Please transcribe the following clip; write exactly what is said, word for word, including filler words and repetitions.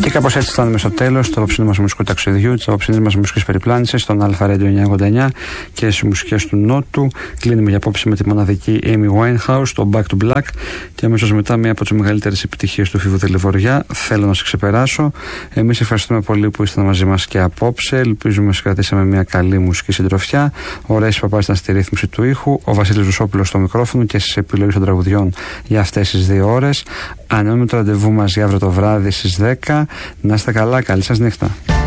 Και κάπως έτσι φτάνουμε στο τέλος του απόψινου μας μουσικού ταξιδιού, της απόψινης μας μουσικής περιπλάνησης, στον Αλφα Radio εννιακόσια ογδόντα εννιά και στις μουσικές του Νότου. Κλείνουμε για απόψη με τη μοναδική Amy Winehouse, το Back to Black. Και αμέσως μετά μία από τις μεγαλύτερες επιτυχίες του Φίβου Δελιβοριά, Θέλω να σε ξεπεράσω. Εμείς ευχαριστούμε πολύ που ήσασταν μαζί μας και απόψε. Ελπίζουμε ότι κρατήσαμε μια καλή μουσική συντροφιά. Ο Ρέης Παπάς ήταν στη ρύθμιση του ήχου, ο Βασίλης Ρουσόπουλος στο μικρόφωνο και στις επιλογές των τραγουδιών για αυτές τις δύο ώρες. Ανανεώνουμε το ραντεβού μας για αύριο το βράδυ στις δέκα. Να είστε καλά, καλή σας νύχτα.